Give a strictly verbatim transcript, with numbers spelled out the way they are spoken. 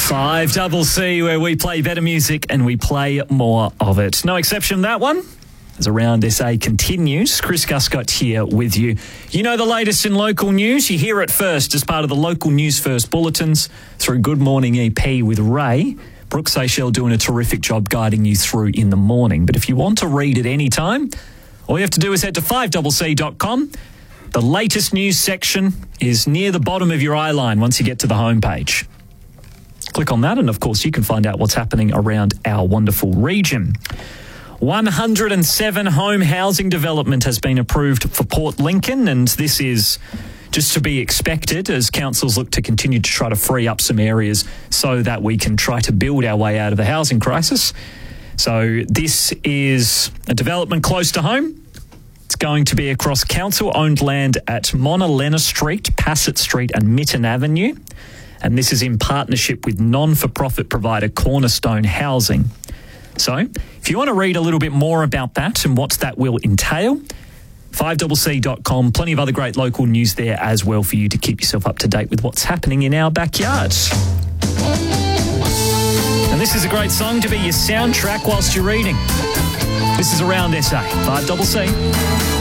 five double C, where we play better music and we play more of it. No exception that one. As Around S A continues, Chris Guscott here with you. You know the latest in local news. You hear it first as part of the Local News First bulletins through Good Morning E P with Ray. Brooke Seychelles doing a terrific job guiding you through in the morning. But if you want to read at any time, all you have to do is head to five C C dot com. The latest news section is near the bottom of your eye line once you get to the homepage. Click on that and, of course, you can find out what's happening around our wonderful region. one hundred seven home housing development has been approved for Port Lincoln, and this is just to be expected as councils look to continue to try to free up some areas so that we can try to build our way out of the housing crisis. So this is a development close to home. It's going to be across council-owned land at Monalena Street, Passett Street and Mitten Avenue. And this is in partnership with non-for-profit provider Cornerstone Housing. So if you want to read a little bit more about that and what that will entail, five C C dot com, plenty of other great local news there as well for you to keep yourself up to date with what's happening in our backyard. And this is a great song to be your soundtrack whilst you're reading. This is Around S A, five C C.